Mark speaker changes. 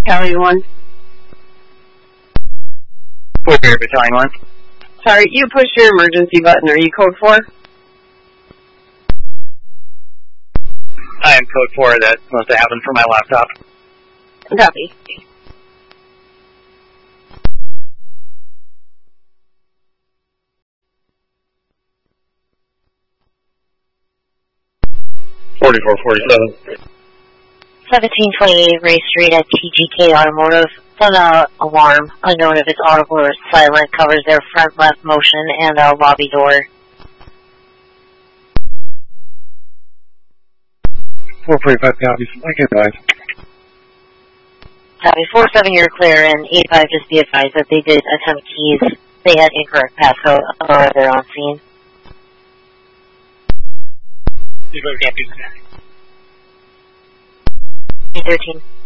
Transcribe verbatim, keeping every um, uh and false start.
Speaker 1: Battalion one.
Speaker 2: Fort Perry Battalion one.
Speaker 1: Sorry, you push your emergency button. Are you code four?
Speaker 2: I am code four. That must have happened from my laptop.
Speaker 1: Copy.
Speaker 2: forty-four forty-seven.
Speaker 3: seventeen twenty-eight Ray Street at T G K Automotive. Send an alarm, unknown if it's audible or silent, covers their front left motion and a lobby door.
Speaker 2: four forty-five copies. I can advise.
Speaker 3: Copy. four seven, you're clear, and eight five, just be advised that they did attempt keys. They had incorrect passcode, or they're on scene.
Speaker 2: eight five copies.
Speaker 3: eight thirteen.